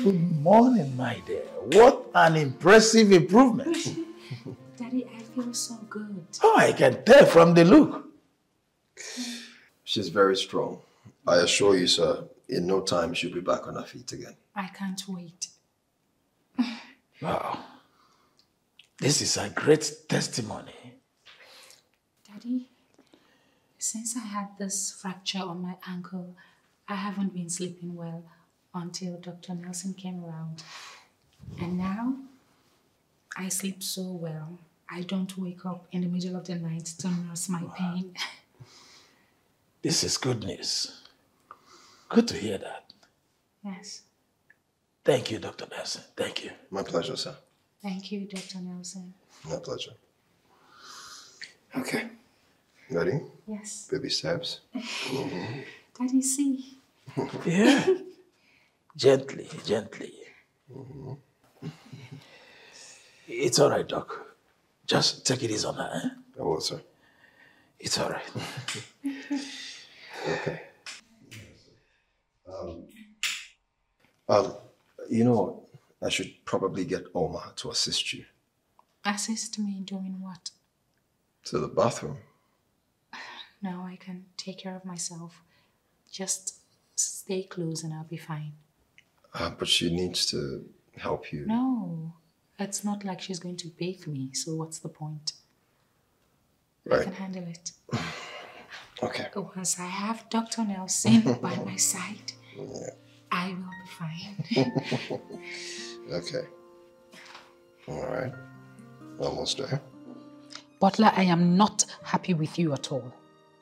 Good morning, my dear. What an impressive improvement. Daddy, I feel so good. Oh, I can tell from the look. She's very strong. I assure you, sir, in no time she'll be back on her feet again. I can't wait. Wow. This is a great testimony. Daddy, since I had this fracture on my ankle, I haven't been sleeping well until Dr. Nelson came around. And now, I sleep so well. I don't wake up in the middle of the night to nurse my pain. This is good news. Good to hear that. Yes. Thank you, Dr. Nelson. Thank you. My pleasure, sir. Thank you, Dr. Nelson. My pleasure. Okay. Ready? Yes. Baby steps. Daddy, see. Yeah. Gently, gently. It's all right, Doc. Just take it easy on her, eh? I will, sir. It's all right. Okay. You know what? I should probably get Omar to assist you Assist me in doing what? to the bathroom. No, I can take care of myself. Just stay close and I'll be fine. But she needs to help you. No, it's not like she's going to bathe me, so what's the point? I Right. can handle it. Okay. Once I have Dr. Nelson by my side, Yeah. I will be fine. Okay. All right. Almost there. Butler, I am not happy with you at all.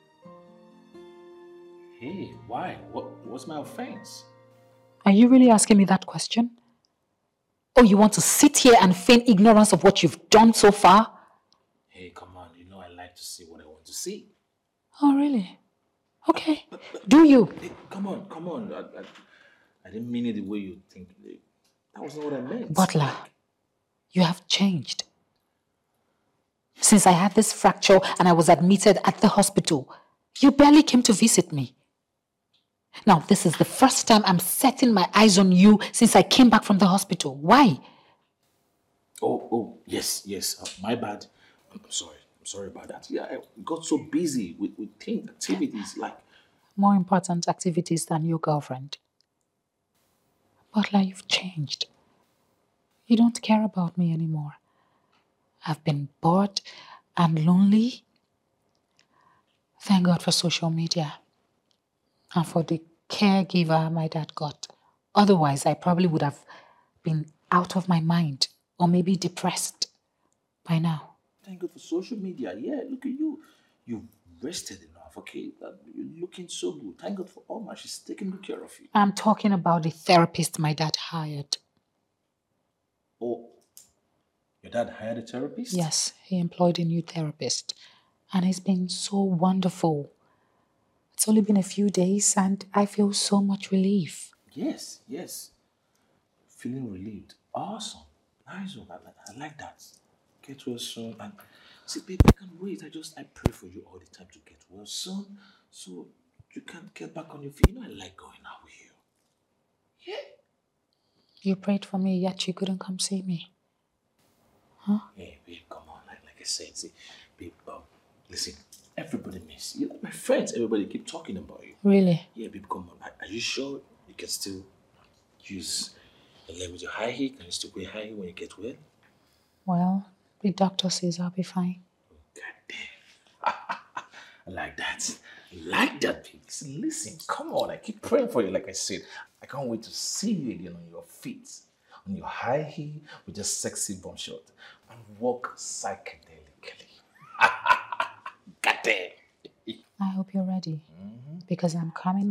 Hey, why? What's my offense? Are you really asking me that question? Oh, you want to sit here and feign ignorance of what you've done so far? Hey, come on. You know I like to see what I want to see. Oh, really? Okay. Do you? Hey, come on. I didn't mean it the way you think. That was not what I meant. Butler, you have changed. Since I had this fracture and I was admitted at the hospital, you barely came to visit me. Now, this is the first time I'm setting my eyes on you since I came back from the hospital. Why? Oh, yes. My bad. I'm sorry about that. Yeah, I got so busy with things, activities like... More important activities than your girlfriend. Butler, you've changed. You don't care about me anymore. I've been bored and lonely. Thank God for social media and for the caregiver my dad got. Otherwise, I probably would have been out of my mind or maybe depressed by now. Thank God for social media. Yeah, look at you. You've rested enough, okay? You're looking so good. Thank God for Oma. She's taking good care of you. I'm talking about the therapist my dad hired. Oh, your dad hired a therapist? Yes, he employed a new therapist. And he's been so wonderful. It's only been a few days and I feel so much relief. Yes. Feeling relieved. Awesome. Nice one. I like that. Get well soon. And see, babe, I can't wait. I pray for you all the time to get well soon so you can get back on your feet. You know I like going out with you. Yeah. You prayed for me, yet you couldn't come see me. Huh? Hey, babe, come on. Like I said, see, babe, listen, everybody miss you. Like my friends, everybody keep talking about you. Really? Yeah, babe, come on. Are you sure you can still use the leg with your high heel? Can you still wear high heel when you get well? Well, the doctor says I'll be fine. God damn. I like that. Babe. Listen, come on. I keep praying for you, like I said. I can't wait to see you again on your feet, on your high heel with your sexy bum shot, and walk psychedelically. God damn. I hope you're ready. Because I'm coming